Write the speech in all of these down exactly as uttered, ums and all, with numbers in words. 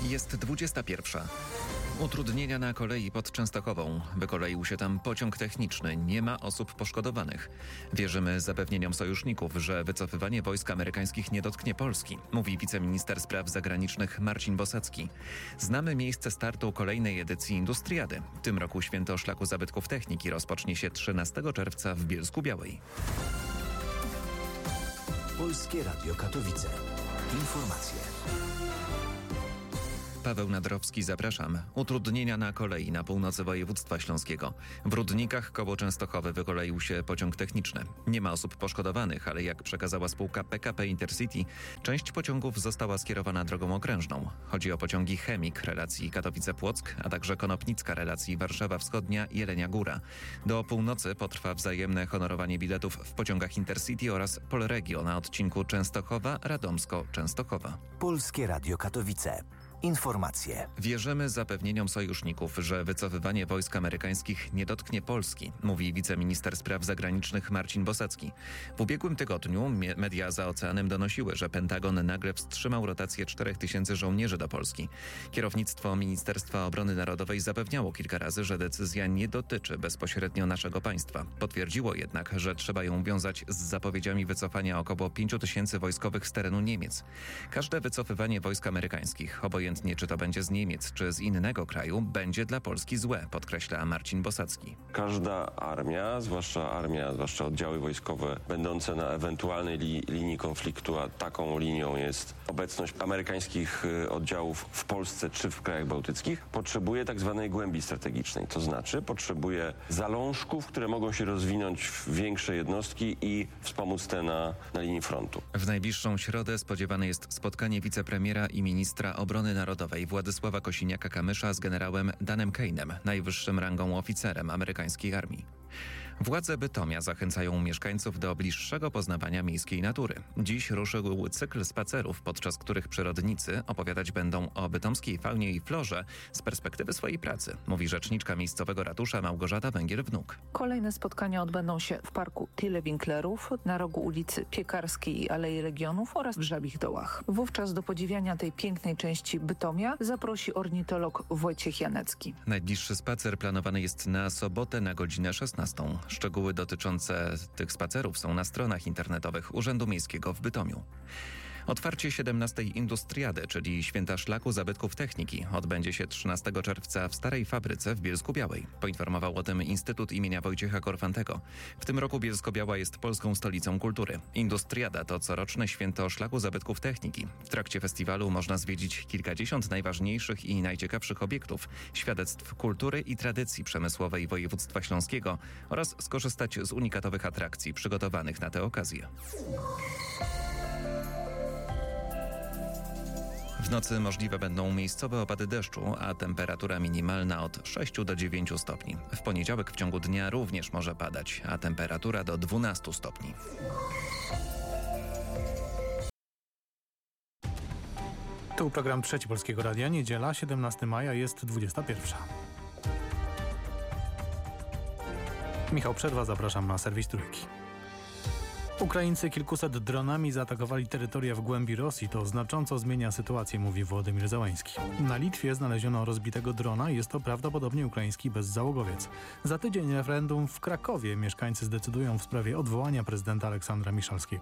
Jest dwudziesta pierwsza. Utrudnienia na kolei pod Częstochową. Wykoleił się tam pociąg techniczny. Nie ma osób poszkodowanych. Wierzymy zapewnieniom sojuszników, że wycofywanie wojsk amerykańskich nie dotknie Polski, mówi wiceminister spraw zagranicznych Marcin Bosacki. Znamy miejsce startu kolejnej edycji Industriady. W tym roku Święto Szlaku Zabytków Techniki rozpocznie się trzynastego czerwca w Bielsku-Białej. Polskie Radio Katowice. Informacje. Paweł Nadrowski, zapraszam. Utrudnienia na kolei na północy województwa śląskiego. W Rudnikach koło Częstochowy wykoleił się pociąg techniczny. Nie ma osób poszkodowanych, ale jak przekazała spółka P K P Intercity, część pociągów została skierowana drogą okrężną. Chodzi o pociągi Chemik relacji Katowice-Płock, a także Konopnicka relacji Warszawa Wschodnia-Jelenia Góra. Do północy potrwa wzajemne honorowanie biletów w pociągach Intercity oraz Polregio na odcinku Częstochowa-Radomsko-Częstochowa. Polskie Radio Katowice. Informacje. Wierzymy zapewnieniom sojuszników, że wycofywanie wojsk amerykańskich nie dotknie Polski, mówi wiceminister spraw zagranicznych Marcin Bosacki. W ubiegłym tygodniu media za oceanem donosiły, że Pentagon nagle wstrzymał rotację czterech tysięcy żołnierzy do Polski. Kierownictwo Ministerstwa Obrony Narodowej zapewniało kilka razy, że decyzja nie dotyczy bezpośrednio naszego państwa. Potwierdziło jednak, że trzeba ją wiązać z zapowiedziami wycofania około pięciu tysięcy wojskowych z terenu Niemiec. Każde wycofywanie wojsk amerykańskich, obojętnie czy to będzie z Niemiec, czy z innego kraju, będzie dla Polski złe, podkreśla Marcin Bosacki. Każda armia, zwłaszcza armia, zwłaszcza oddziały wojskowe będące na ewentualnej li, linii konfliktu, a taką linią jest obecność amerykańskich oddziałów w Polsce czy w krajach bałtyckich, potrzebuje tak zwanej głębi strategicznej. To znaczy potrzebuje zalążków, które mogą się rozwinąć w większe jednostki i wspomóc te na, na linii frontu. W najbliższą środę spodziewane jest spotkanie wicepremiera i ministra obrony Narodowej Władysława Kosiniaka-Kamysza z generałem Danem Kane'em, najwyższym rangą oficerem amerykańskiej armii. Władze Bytomia zachęcają mieszkańców do bliższego poznawania miejskiej natury. Dziś ruszył cykl spacerów, podczas których przyrodnicy opowiadać będą o bytomskiej faunie i florze z perspektywy swojej pracy, mówi rzeczniczka miejscowego ratusza Małgorzata Węgier-Wnuk. Kolejne spotkania odbędą się w parku Tyle Winklerów, na rogu ulicy Piekarskiej i Alei Regionów oraz w Żabich Dołach. Wówczas do podziwiania tej pięknej części Bytomia zaprosi ornitolog Wojciech Janecki. Najbliższy spacer planowany jest na sobotę na godzinę szesnastą. Szczegóły dotyczące tych spacerów są na stronach internetowych Urzędu Miejskiego w Bytomiu. Otwarcie siedemnastej Industriady, czyli Święta Szlaku Zabytków Techniki, odbędzie się trzynastego czerwca w Starej Fabryce w Bielsku-Białej. Poinformował o tym Instytut imienia Wojciecha Korfantego. W tym roku Bielsko-Biała jest polską stolicą kultury. Industriada to coroczne święto Szlaku Zabytków Techniki. W trakcie festiwalu można zwiedzić kilkadziesiąt najważniejszych i najciekawszych obiektów, świadectw kultury i tradycji przemysłowej województwa śląskiego oraz skorzystać z unikatowych atrakcji przygotowanych na tę okazję. W nocy możliwe będą miejscowe opady deszczu, a temperatura minimalna od sześciu do dziewięciu stopni. W poniedziałek w ciągu dnia również może padać, a temperatura do dwunastu stopni. Tu program Trzeci Polskiego Radia. Niedziela, siedemnastego maja, jest dwudziesta pierwsza. Michał Przerwa, zapraszam na serwis Trójki. Ukraińcy kilkuset dronami zaatakowali terytoria w głębi Rosji. To znacząco zmienia sytuację, mówi Wołodymyr Zełański. Na Litwie znaleziono rozbitego drona. Jest to prawdopodobnie ukraiński bezzałogowiec. Za tydzień referendum w Krakowie. Mieszkańcy zdecydują w sprawie odwołania prezydenta Aleksandra Miszalskiego.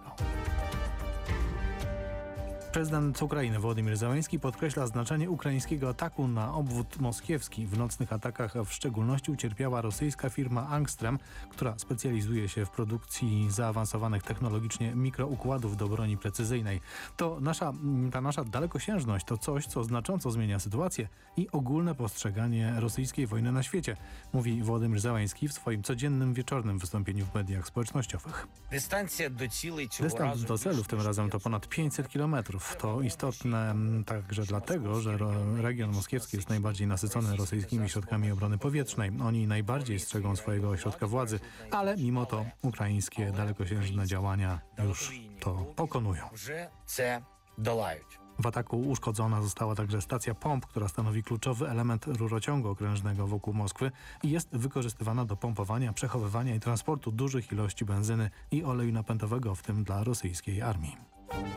Prezydent Ukrainy Wołodymyr Zełański podkreśla znaczenie ukraińskiego ataku na obwód moskiewski. W nocnych atakach w szczególności ucierpiała rosyjska firma Angstrem, która specjalizuje się w produkcji zaawansowanych technologicznie mikroukładów do broni precyzyjnej. To nasza, ta nasza dalekosiężność to coś, co znacząco zmienia sytuację i ogólne postrzeganie rosyjskiej wojny na świecie, mówi Wołodymyr Zełański w swoim codziennym wieczornym wystąpieniu w mediach społecznościowych. Dystans do celu w tym razem to ponad pięćset kilometrów. To istotne także dlatego, że region moskiewski jest najbardziej nasycony rosyjskimi środkami obrony powietrznej. Oni najbardziej strzegą swojego ośrodka władzy, ale mimo to ukraińskie dalekosiężne działania już to pokonują. W ataku uszkodzona została także stacja pomp, która stanowi kluczowy element rurociągu okrężnego wokół Moskwy i jest wykorzystywana do pompowania, przechowywania i transportu dużych ilości benzyny i oleju napędowego, w tym dla rosyjskiej armii.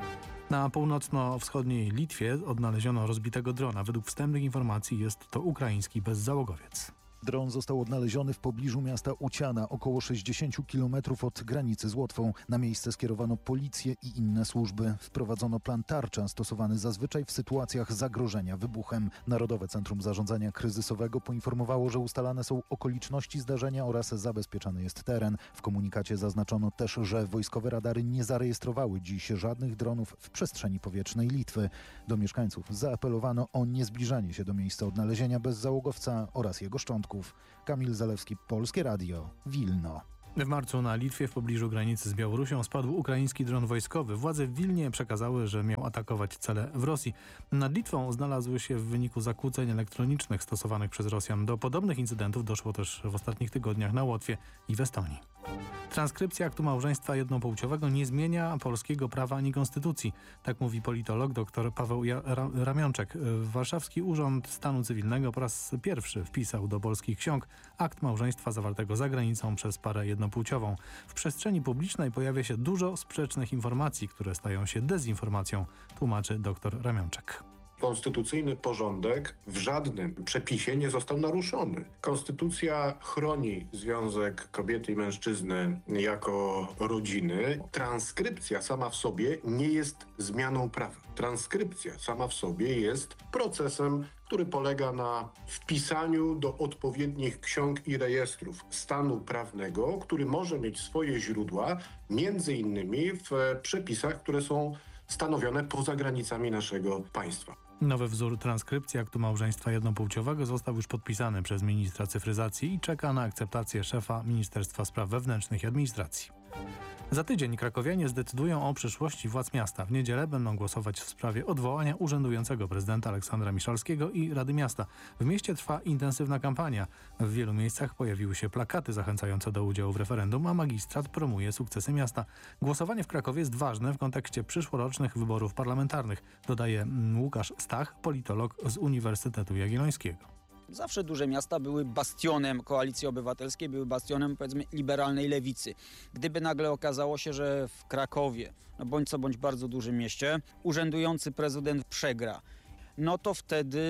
Na północno-wschodniej Litwie odnaleziono rozbitego drona. Według wstępnych informacji jest to ukraiński bezzałogowiec. Dron został odnaleziony w pobliżu miasta Uciana, około sześćdziesiąt kilometrów od granicy z Łotwą. Na miejsce skierowano policję i inne służby. Wprowadzono plan tarcza, stosowany zazwyczaj w sytuacjach zagrożenia wybuchem. Narodowe Centrum Zarządzania Kryzysowego poinformowało, że ustalane są okoliczności zdarzenia oraz zabezpieczany jest teren. W komunikacie zaznaczono też, że wojskowe radary nie zarejestrowały dziś żadnych dronów w przestrzeni powietrznej Litwy. Do mieszkańców zaapelowano o niezbliżanie się do miejsca odnalezienia bezzałogowca oraz jego szczątków. Kamil Zalewski, Polskie Radio, Wilno. W marcu na Litwie w pobliżu granicy z Białorusią spadł ukraiński dron wojskowy. Władze w Wilnie przekazały, że miał atakować cele w Rosji. Nad Litwą znalazły się w wyniku zakłóceń elektronicznych stosowanych przez Rosjan. Do podobnych incydentów doszło też w ostatnich tygodniach na Łotwie i w Estonii. Transkrypcja aktu małżeństwa jednopłciowego nie zmienia polskiego prawa ani konstytucji. Tak mówi politolog dr Paweł ja Ra Ramionczek. Warszawski Urząd Stanu Cywilnego po raz pierwszy wpisał do polskich ksiąg akt małżeństwa zawartego za granicą przez parę jednopłciową. W przestrzeni publicznej pojawia się dużo sprzecznych informacji, które stają się dezinformacją, tłumaczy dr Ramionczek. Konstytucyjny porządek w żadnym przepisie nie został naruszony. Konstytucja chroni związek kobiety i mężczyzny jako rodziny. Transkrypcja sama w sobie nie jest zmianą prawa. Transkrypcja sama w sobie jest procesem, który polega na wpisaniu do odpowiednich ksiąg i rejestrów stanu prawnego, który może mieć swoje źródła między innymi w przepisach, które są stanowione poza granicami naszego państwa. Nowy wzór transkrypcji aktu małżeństwa jednopłciowego został już podpisany przez ministra cyfryzacji i czeka na akceptację szefa Ministerstwa Spraw Wewnętrznych i Administracji. Za tydzień krakowianie zdecydują o przyszłości władz miasta. W niedzielę będą głosować w sprawie odwołania urzędującego prezydenta Aleksandra Miszalskiego i Rady Miasta. W mieście trwa intensywna kampania. W wielu miejscach pojawiły się plakaty zachęcające do udziału w referendum, a magistrat promuje sukcesy miasta. Głosowanie w Krakowie jest ważne w kontekście przyszłorocznych wyborów parlamentarnych, dodaje Łukasz Stach, politolog z Uniwersytetu Jagiellońskiego. Zawsze duże miasta były bastionem Koalicji Obywatelskiej, były bastionem, powiedzmy, liberalnej lewicy. Gdyby nagle okazało się, że w Krakowie, no bądź co bądź bardzo dużym mieście, urzędujący prezydent przegra, no to wtedy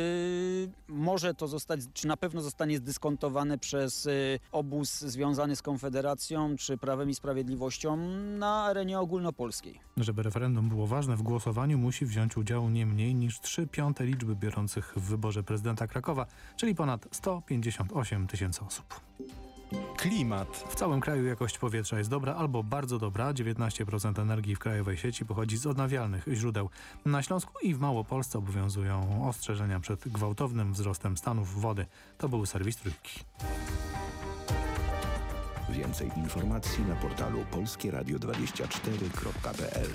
może to zostać, czy na pewno zostanie zdyskontowane przez y, obóz związany z Konfederacją czy Prawem i Sprawiedliwością na arenie ogólnopolskiej. Żeby referendum było ważne, w głosowaniu musi wziąć udział nie mniej niż trzy piąte liczby biorących w wyborze prezydenta Krakowa, czyli ponad sto pięćdziesiąt osiem tysięcy osób. Klimat. W całym kraju jakość powietrza jest dobra albo bardzo dobra. dziewiętnaście procent energii w krajowej sieci pochodzi z odnawialnych źródeł. Na Śląsku i w Małopolsce obowiązują ostrzeżenia przed gwałtownym wzrostem stanów wody. To był serwis Trójki. Więcej informacji na portalu polskie radio dwadzieścia cztery kropka p l.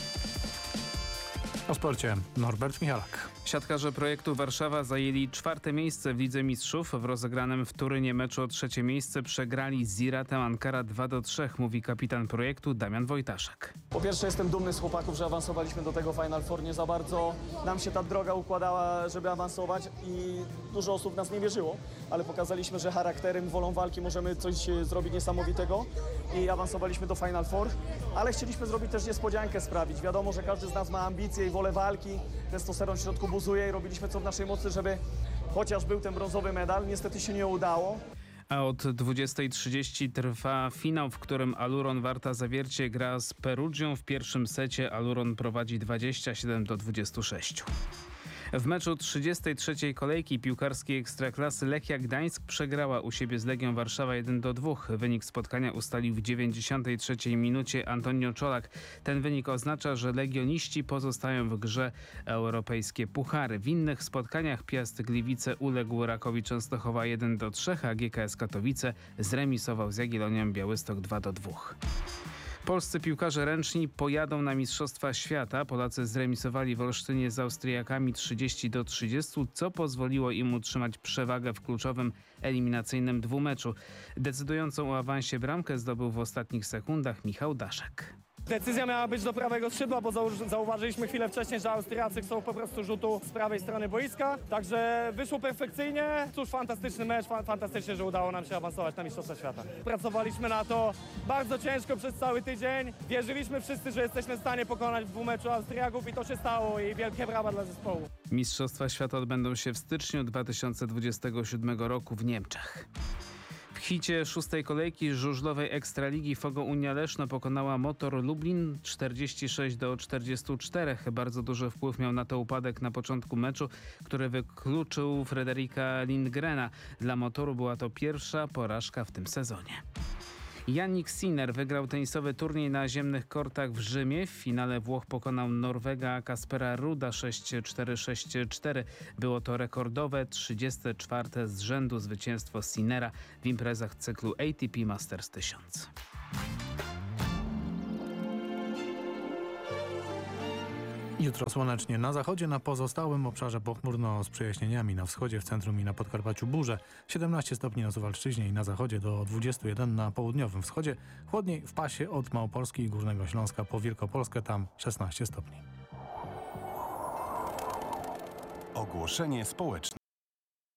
O sporcie Norbert Michalak. Siatkarze projektu Warszawa zajęli czwarte miejsce w Lidze Mistrzów. W rozegranym w Turynie meczu o trzecie miejsce przegrali z Ziratem Ankara dwa do trzech, mówi kapitan projektu Damian Wojtaszek. Po pierwsze jestem dumny z chłopaków, że awansowaliśmy do tego Final Four. Nie za bardzo nam się ta droga układała, żeby awansować i dużo osób w nas nie wierzyło, ale pokazaliśmy, że charakterem, wolą walki możemy coś zrobić niesamowitego i awansowaliśmy do Final Four, ale chcieliśmy zrobić też niespodziankę sprawić. Wiadomo, że każdy z nas ma ambicje i wolę walki, testosteron w środku buzuje i robiliśmy co w naszej mocy, żeby chociaż był ten brązowy medal. Niestety się nie udało. A od dwudziestej trzydzieści trwa finał, w którym Aluron Warta Zawiercie gra z Perugią. W pierwszym secie Aluron prowadzi dwadzieścia siedem do dwudziestu sześciu. W meczu trzydziestej trzeciej kolejki piłkarskiej Ekstraklasy Lechia Gdańsk przegrała u siebie z Legią Warszawa jeden do dwóch. Wynik spotkania ustalił w dziewięćdziesiątej trzeciej minucie Antonio Czolak. Ten wynik oznacza, że legioniści pozostają w grze europejskie puchary. W innych spotkaniach Piast Gliwice uległ Rakowi Częstochowa jeden do trzech, a G K S Katowice zremisował z Jagiellonią Białystok dwa do dwóch. Polscy piłkarze ręczni pojadą na Mistrzostwa Świata. Polacy zremisowali w Olsztynie z Austriakami trzydzieści do trzydziestu, co pozwoliło im utrzymać przewagę w kluczowym eliminacyjnym dwumeczu. Decydującą o awansie bramkę zdobył w ostatnich sekundach Michał Daszek. Decyzja miała być do prawego skrzydła, bo zauż- zauważyliśmy chwilę wcześniej, że Austriacy chcą po prostu rzutu z prawej strony boiska. Także wyszło perfekcyjnie. Cóż, fantastyczny mecz, fa- fantastycznie, że udało nam się awansować na Mistrzostwa Świata. Pracowaliśmy na to bardzo ciężko przez cały tydzień. Wierzyliśmy wszyscy, że jesteśmy w stanie pokonać w dwumeczu Austriaków i to się stało i wielkie brawa dla zespołu. Mistrzostwa Świata odbędą się w styczniu dwa tysiące dwudziestego siódmego roku w Niemczech. W hicie szóstej kolejki żużlowej Ekstraligi Fogo Unia Leszno pokonała Motor Lublin czterdzieści sześć do czterdziestu czterech. Bardzo duży wpływ miał na to upadek na początku meczu, który wykluczył Frederika Lindgrena. Dla Motoru była to pierwsza porażka w tym sezonie. Jannik Sinner wygrał tenisowy turniej na ziemnych kortach w Rzymie. W finale Włoch pokonał Norwega Kaspera Ruda sześć cztery sześć cztery. Było to rekordowe trzydzieste czwarte z rzędu zwycięstwo Sinnera w imprezach cyklu A T P Masters tysiąc. Jutro słonecznie na zachodzie, na pozostałym obszarze pochmurno z przejaśnieniami. Na wschodzie, w centrum i na Podkarpaciu burze. siedemnaście stopni na Suwalszczyźnie i na zachodzie do dwudziestu jeden na południowym wschodzie. Chłodniej w pasie od Małopolski i Górnego Śląska po Wielkopolskę, tam szesnaście stopni. Ogłoszenie społeczne.